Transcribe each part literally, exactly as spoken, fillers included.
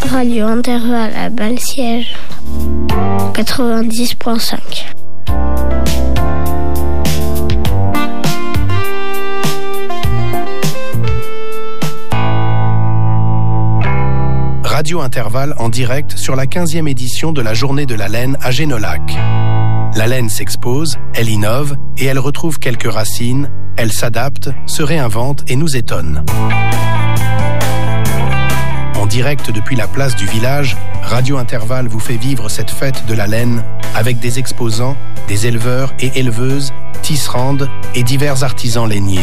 Radio Intervalle à Bal-Siège, quatre-vingt-dix virgule cinq. Radio Intervalle en direct sur la quinzième édition de la Journée de la laine à Génolac. La laine s'expose, elle innove et elle retrouve quelques racines, elle s'adapte, se réinvente et nous étonne. En direct depuis la place du village, Radio Intervalle vous fait vivre cette fête de la laine avec des exposants, des éleveurs et éleveuses, tisserandes et divers artisans lainiers.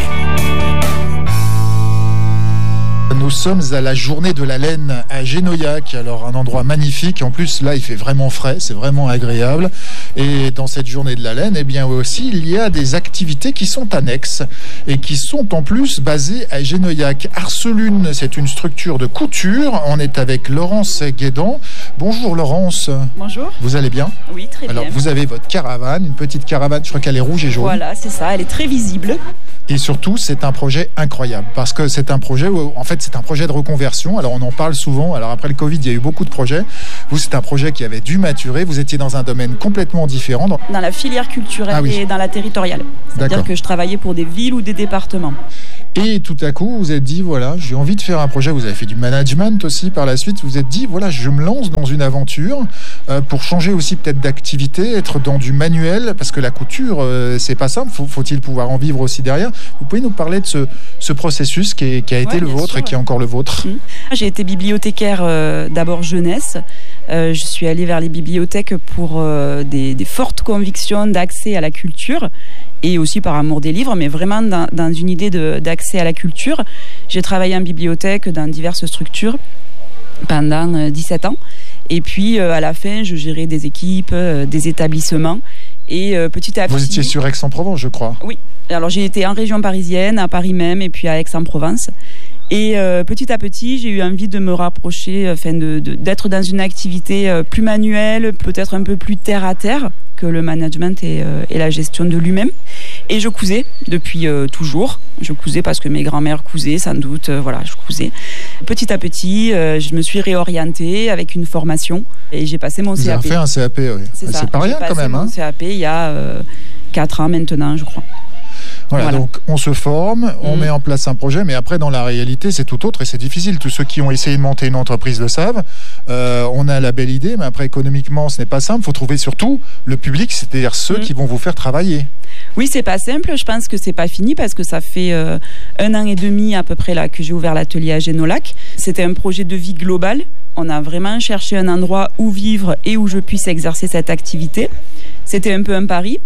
Nous sommes à la Journée de la laine à Génoyac, alors un endroit magnifique. En plus, là, il fait vraiment frais, c'est vraiment agréable. Et dans cette Journée de la laine, eh bien aussi, il y a des activités qui sont annexes et qui sont en plus basées à Génoyac. Arcelune, c'est une structure de couture. On est avec Laurence Guédan. Bonjour Laurence. Bonjour. Vous allez bien? Oui, très alors, bien. Alors, vous avez votre caravane, une petite caravane, je crois qu'elle est rouge et jaune. Voilà, c'est ça, elle est très visible. Et surtout, c'est un projet incroyable parce que c'est un projet où, en fait, c'est un projet de reconversion. Alors, on en parle souvent. Alors, après le Covid, il y a eu beaucoup de projets. Vous, c'est un projet qui avait dû maturer. Vous étiez dans un domaine complètement différent. Dans la filière culturelle ah, oui. et dans la territoriale. C'est-à-dire D'accord. que je travaillais pour des villes ou des départements. Et tout à coup, vous vous êtes dit, voilà, j'ai envie de faire un projet. Vous avez fait du management aussi par la suite. Vous vous êtes dit, voilà, je me lance dans une aventure euh, pour changer aussi peut-être d'activité, être dans du manuel, parce que la couture, euh, c'est pas simple. Faut, faut-il pouvoir en vivre aussi derrière? Vous pouvez nous parler de ce, ce processus qui, est, qui a été ouais, le vôtre sûr, et qui est encore le vôtre? Mmh. J'ai été bibliothécaire euh, d'abord jeunesse. Euh, je suis allée vers les bibliothèques pour euh, des, des fortes convictions d'accès à la culture et aussi par amour des livres, mais vraiment dans, dans une idée de, d'accès à la culture. J'ai travaillé en bibliothèque dans diverses structures pendant euh, dix-sept ans. Et puis, euh, à la fin, je gérais des équipes, euh, des établissements. Et euh, petit à petit... Vous étiez sur Aix-en-Provence, je crois. Oui. Alors, j'ai été en région parisienne, à Paris même, et puis à Aix-en-Provence. Et euh, petit à petit, j'ai eu envie de me rapprocher, enfin de, de, d'être dans une activité euh, plus manuelle, peut-être un peu plus terre à terre que le management et, euh, et la gestion de lui-même. Et je cousais depuis euh, toujours. Je cousais parce que mes grands-mères cousaient, sans doute. Euh, voilà, je cousais. Petit à petit, euh, je me suis réorientée avec une formation et j'ai passé mon Vous C A P. Vous avez fait un C A P, oui. C'est, c'est pas rien quand même. J'ai passé mon C A P il y a euh, quatre ans maintenant, je crois. Voilà, voilà, donc on se forme, on mmh. met en place un projet, mais après dans la réalité c'est tout autre et c'est difficile. Tous ceux qui ont essayé de monter une entreprise le savent. Euh, on a la belle idée, mais après économiquement ce n'est pas simple. Il faut trouver surtout le public, c'est-à-dire ceux mmh. qui vont vous faire travailler. Oui, c'est pas simple. Je pense que c'est pas fini parce que ça fait euh, un an et demi à peu près là que j'ai ouvert l'atelier à Génolac. C'était un projet de vie global. On a vraiment cherché un endroit où vivre et où je puisse exercer cette activité. C'était un peu un pari.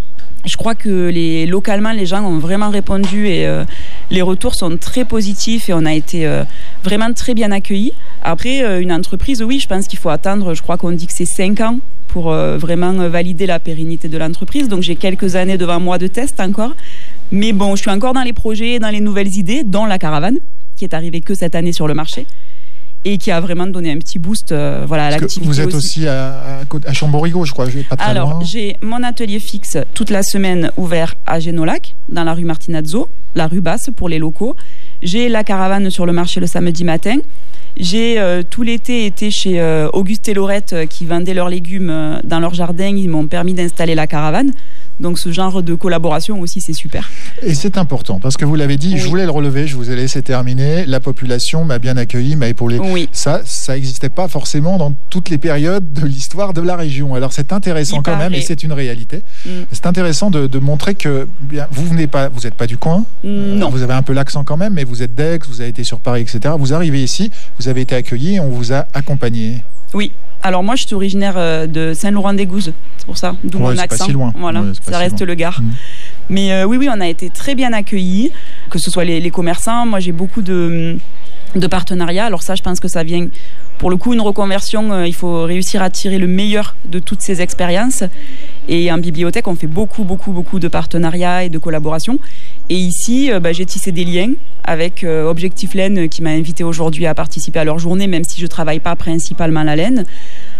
Je crois que les, localement, les gens ont vraiment répondu et euh, les retours sont très positifs et on a été euh, vraiment très bien accueillis. Après, euh, une entreprise, oui, je pense qu'il faut attendre, je crois qu'on dit que c'est cinq ans pour euh, vraiment valider la pérennité de l'entreprise. Donc, j'ai quelques années devant moi de test encore. Mais bon, je suis encore dans les projets, dans les nouvelles idées, dont la caravane, qui est arrivée que cette année sur le marché. Et qui a vraiment donné un petit boost euh, voilà, à l'activité. Vous êtes aussi, aussi à, à Chamborigot, je crois, pas très Alors, loin. J'ai mon atelier fixe toute la semaine ouvert à Génolac, dans la rue Martinazzo, la rue Basse pour les locaux. J'ai la caravane sur le marché le samedi matin. J'ai euh, tout l'été été chez euh, Auguste et Laurette euh, qui vendaient leurs légumes euh, dans leur jardin. Ils m'ont permis d'installer la caravane. Donc ce genre de collaboration aussi, c'est super. Et c'est important, parce que vous l'avez dit, oui. je voulais le relever, je vous ai laissé terminer, la population m'a bien accueilli, m'a épaulé. Oui. Ça, ça n'existait pas forcément dans toutes les périodes de l'histoire de la région. Alors c'est intéressant Il quand paraît. même, et c'est une réalité. Mm. C'est intéressant de, de montrer que bien, vous venez pas, vous n'êtes pas du coin, non. euh, vous avez un peu l'accent quand même, mais vous êtes d'Aix, vous avez été sur Paris, et cetera. Vous arrivez ici, vous avez été accueilli et on vous a accompagné. Oui. Alors moi, je suis originaire de Saint-Laurent-des-Gouzes, c'est pour ça, d'où ouais, mon accent. Pas si loin. Voilà, ouais, ça reste si le Gard. Mmh. Mais euh, oui, oui, on a été très bien accueillis, que ce soit les, les commerçants. Moi, j'ai beaucoup de, de partenariats. Alors ça, je pense que ça vient, pour le coup, une reconversion. Euh, il faut réussir à tirer le meilleur de toutes ces expériences. Et en bibliothèque, on fait beaucoup, beaucoup, beaucoup de partenariats et de collaborations. Et ici, euh, bah, j'ai tissé des liens avec euh, Objectif Laine qui m'a invité aujourd'hui à participer à leur journée, même si je ne travaille pas principalement la laine.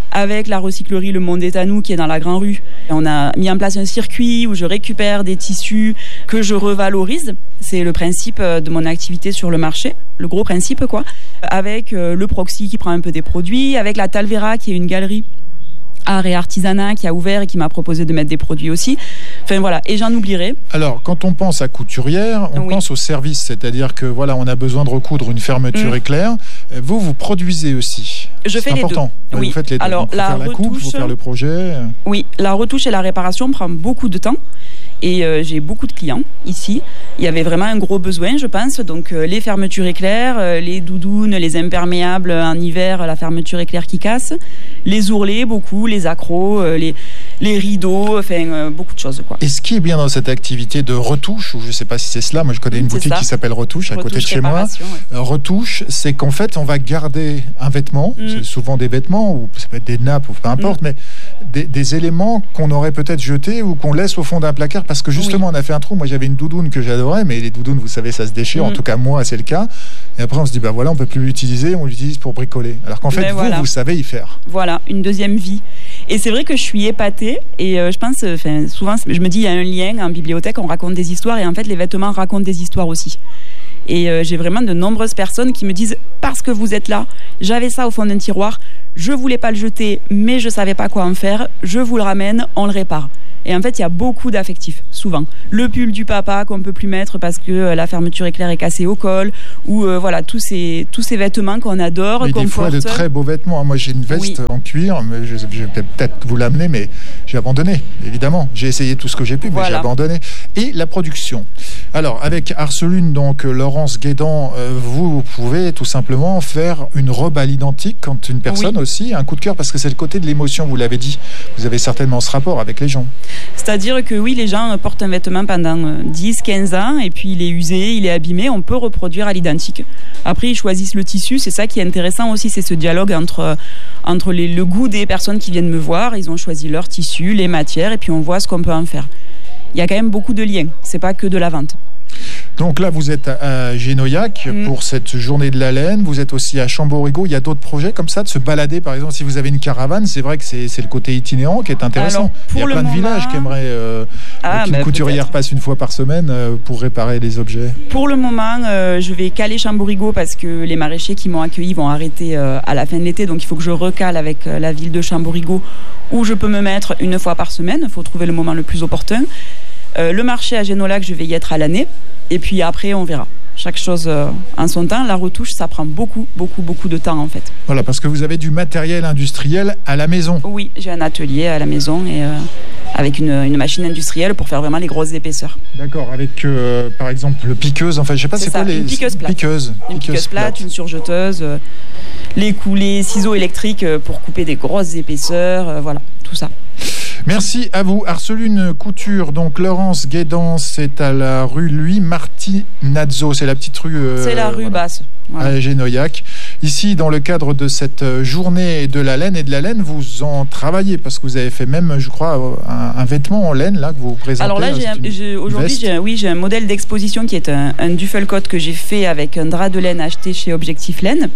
Avec la recyclerie Le Monde est à nous qui est dans la Grand Rue. On a mis en place un circuit où je récupère des tissus que je revalorise. C'est le principe de mon activité sur le marché, le gros principe quoi. Avec le Proxy qui prend un peu des produits, avec la Talvera qui est une galerie art et artisanat qui a ouvert et qui m'a proposé de mettre des produits aussi. Enfin voilà, et j'en oublierai. Alors, quand on pense à couturière, on oui. pense au service, c'est-à-dire que voilà, on a besoin de recoudre une fermeture mmh. éclair. Vous, vous produisez aussi. Je fais C'est important. les deux. Oui. Vous faites les deux. Alors, Donc, la faire la retouche, coupe, il faut faire le projet. Oui, la retouche et la réparation prend beaucoup de temps. Et euh, j'ai beaucoup de clients ici. Il y avait vraiment un gros besoin, je pense. Donc euh, les fermetures éclairs, euh, les doudounes, les imperméables en hiver, la fermeture éclair qui casse, les ourlets, beaucoup, les accros, euh, les, les rideaux, enfin euh, beaucoup de choses, quoi. Et ce qui est bien dans cette activité de retouche, ou je ne sais pas si c'est cela, moi je connais une c'est boutique ça. qui s'appelle Retouche à retouche, côté de chez moi. Ouais. Euh, retouche, c'est qu'en fait on va garder un vêtement, mm. c'est souvent des vêtements, ou ça peut être des nappes, ou peu importe, mm. mais des, des éléments qu'on aurait peut-être jetés ou qu'on laisse au fond d'un placard parce que justement oui. on a fait un trou. Moi j'avais une doudoune que j'adorais, mais les doudounes, vous savez, ça se déchire, mm. en tout cas moi c'est le cas. Et après on se dit, bah voilà, on peut plus l'utiliser, on l'utilise pour bricoler. Alors qu'en fait mais vous, voilà. vous savez y faire. Voilà, une deuxième vie. Et c'est vrai que je suis épatée et euh, je pense, enfin souvent je me dis il y a un lien en bibliothèque, on raconte des histoires et en fait les vêtements racontent des histoires aussi. Et euh, j'ai vraiment de nombreuses personnes qui me disent parce que vous êtes là, j'avais ça au fond d'un tiroir, je voulais pas le jeter mais je savais pas quoi en faire, je vous le ramène, on le répare. Et en fait, il y a beaucoup d'affectifs, souvent. Le pull du papa qu'on ne peut plus mettre parce que euh, la fermeture éclair est cassée au col, ou euh, voilà, tous ces, tous ces vêtements qu'on adore. Mais qu'on des fois, porte. De très beaux vêtements. Moi, j'ai une veste oui. en cuir, mais je, je vais peut-être vous l'amener, mais j'ai abandonné, évidemment. J'ai essayé tout ce que j'ai pu, voilà. mais j'ai abandonné. Et la production. Alors, avec Arcelune, donc Laurence Guédan, euh, vous pouvez tout simplement faire une robe à l'identique quand une personne oui. aussi a un coup de cœur, parce que c'est le côté de l'émotion, vous l'avez dit. Vous avez certainement ce rapport avec les gens. C'est-à-dire que oui, les gens portent un vêtement pendant dix, quinze ans et puis il est usé, il est abîmé, on peut reproduire à l'identique. Après, ils choisissent le tissu, c'est ça qui est intéressant aussi, c'est ce dialogue entre, entre les, le goût des personnes qui viennent me voir, ils ont choisi leur tissu, les matières et puis on voit ce qu'on peut en faire. Il y a quand même beaucoup de liens, c'est pas que de la vente. Donc là, vous êtes à Génoyac mmh. pour cette journée de la laine. Vous êtes aussi à Chamborigo. Il y a d'autres projets comme ça, de se balader. Par exemple, si vous avez une caravane, c'est vrai que c'est, c'est le côté itinérant qui est intéressant. Alors, il y a plein moment... de villages qui aimeraient euh, ah, qu'une bah, couturière peut-être. passe une fois par semaine euh, pour réparer les objets. Pour le moment, euh, je vais caler Chamborigo parce que les maraîchers qui m'ont accueilli vont arrêter euh, à la fin de l'été. Donc, il faut que je recale avec euh, la ville de Chamborigo où je peux me mettre une fois par semaine. Il faut trouver le moment le plus opportun. Euh, le marché à Génolac, je vais y être à l'année. Et puis après, on verra. Chaque chose euh, en son temps. La retouche, ça prend beaucoup, beaucoup, beaucoup de temps en fait. Voilà, parce que vous avez du matériel industriel à la maison. Oui, j'ai un atelier à la maison et euh, avec une, une machine industrielle pour faire vraiment les grosses épaisseurs. D'accord, avec euh, par exemple le piqueuse. Enfin, je sais pas, c'est, c'est quoi les une piqueuse plate. Piqueuse, une piqueuse, piqueuse plate, plate, une surjeteuse, euh, les coulées, ciseaux électriques pour couper des grosses épaisseurs, euh, voilà, tout ça. Merci à vous. Arcelune Couture, donc Laurence Guédan, c'est à la rue Louis Martinazzo, c'est la petite rue... Euh, c'est la rue voilà, basse. Voilà. À Génoyac. Ici, dans le cadre de cette journée de la laine et de la laine, vous en travaillez parce que vous avez fait même, je crois, un, un vêtement en laine là que vous présentez. Alors là, j'ai un, j'ai, aujourd'hui, j'ai, oui, j'ai un modèle d'exposition qui est un, un Duffelcoat que j'ai fait avec un drap de laine acheté chez Objectif Laine.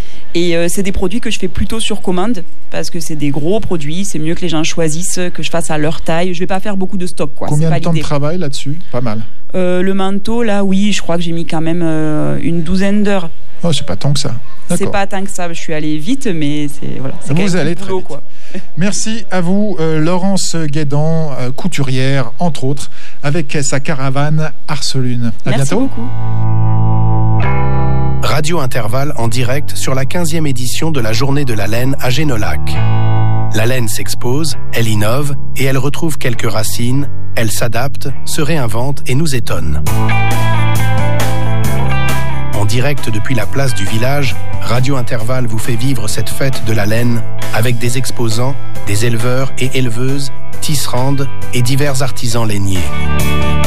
Et euh, c'est des produits que je fais plutôt sur commande parce que c'est des gros produits, c'est mieux que les gens choisissent, que je fasse à leur taille. Je vais pas faire beaucoup de stock, quoi. Combien c'est pas de temps l'idée. de travail là-dessus? Pas mal. Euh, le manteau, là, oui, je crois que j'ai mis quand même euh, une douzaine d'heures. Oh, c'est pas tant que ça. D'accord. C'est pas tant que ça. Je suis allée vite, mais c'est voilà. C'est vous allez très boulot, vite. Quoi. Merci à vous, euh, Laurence Guédan, euh, couturière, entre autres, avec sa caravane Arcelune. À Merci bientôt. beaucoup. Radio Intervalle en direct sur la quinzième édition de la Journée de la laine à Génolac. La laine s'expose, elle innove et elle retrouve quelques racines, elle s'adapte, se réinvente et nous étonne. En direct depuis la place du village, Radio Intervalle vous fait vivre cette fête de la laine avec des exposants, des éleveurs et éleveuses, tisserandes et divers artisans lainiers.